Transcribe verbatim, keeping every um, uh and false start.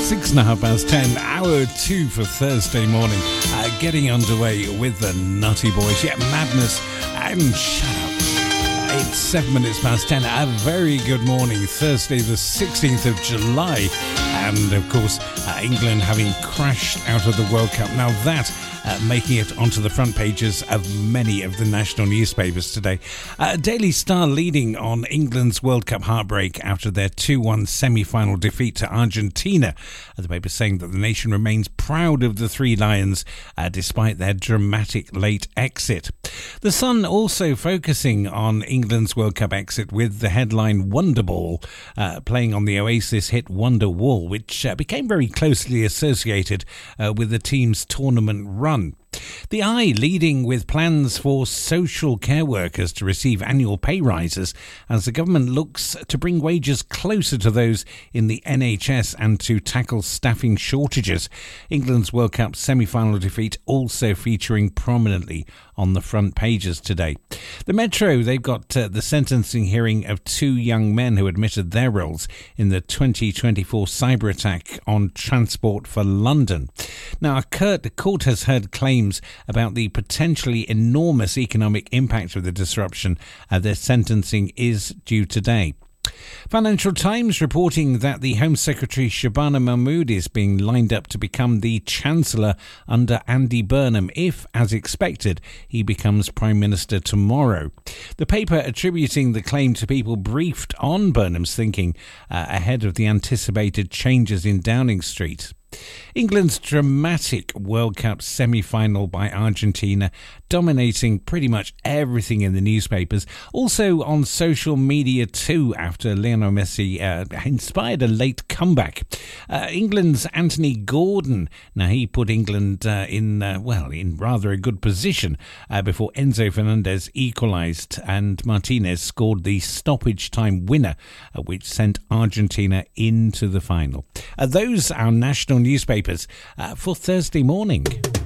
Six and a half past ten, hour two for Thursday morning. Uh, getting underway with the Nutty Boys. Yeah, Madness and Shut Up. It's seven minutes past ten. A very good morning. Thursday, the sixteenth of July. And of course, uh, England having crashed out of the World Cup. Now that Uh, making it onto the front pages of many of the national newspapers today. Uh, Daily Star leading on England's World Cup heartbreak after their two one semi-final defeat to Argentina. Uh, the paper saying that the nation remains proud of the Three Lions uh, despite their dramatic late exit. The Sun also focusing on England's World Cup exit with the headline Wonderball, uh, playing on the Oasis hit Wonderwall, which uh, became very closely associated uh, with the team's tournament run. The Eye leading with plans for social care workers to receive annual pay rises as the government looks to bring wages closer to those in the N H S and to tackle staffing shortages. England's World Cup semi-final defeat also featuring prominently on the front pages today. The Metro, they've got uh, the sentencing hearing of two young men who admitted their roles in the twenty twenty-four cyber attack on Transport for London. Now, the court has heard claims about the potentially enormous economic impact of the disruption. Uh, their sentencing is due today. Financial Times reporting that the Home Secretary Shabana Mahmood is being lined up to become the Chancellor under Andy Burnham if, as expected, he becomes Prime Minister tomorrow. The paper attributing the claim to people briefed on Burnham's thinking uh, ahead of the anticipated changes in Downing Street. England's dramatic World Cup semi-final by Argentina, dominating pretty much everything in the newspapers, also on social media too, after Lionel Messi uh, inspired a late comeback. Uh, England's Anthony Gordon, now he put England uh, in, uh, well, in rather a good position uh, before Enzo Fernandez equalised and Martinez scored the stoppage time winner, uh, which sent Argentina into the final. Uh, those are national newspapers uh, for Thursday morning.